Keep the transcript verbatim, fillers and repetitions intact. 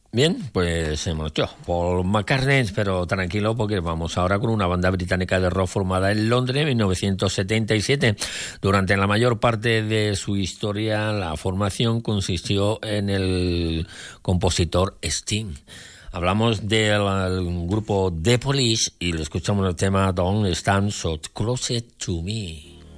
Bien, pues se marchó Paul McCartney, pero tranquilo porque vamos ahora con una banda británica de rock formada en Londres en mil novecientos setenta y siete. Durante la mayor parte de su historia, la formación consistió en el compositor Sting. Hablamos del grupo The Police y lo escuchamos en el tema Don't Stand So Close to Me.